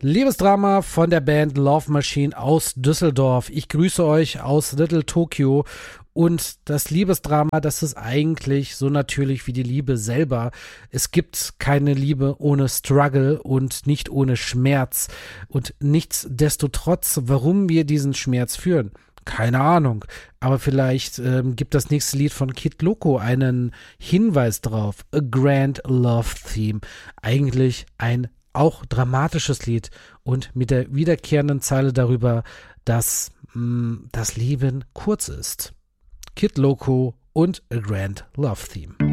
Liebesdrama von der Band Love Machine aus Düsseldorf. Ich grüße euch aus Little Tokyo. Und das Liebesdrama, das ist eigentlich so natürlich wie die Liebe selber. Es gibt keine Liebe ohne Struggle und nicht ohne Schmerz. Und nichtsdestotrotz, warum wir diesen Schmerz führen, keine Ahnung. Aber vielleicht gibt das nächste Lied von Kid Loco einen Hinweis drauf. A Grand Love Theme. Eigentlich ein auch dramatisches Lied und mit der wiederkehrenden Zeile darüber, dass das Leben kurz ist. Kid Loco und A Grand Love Theme.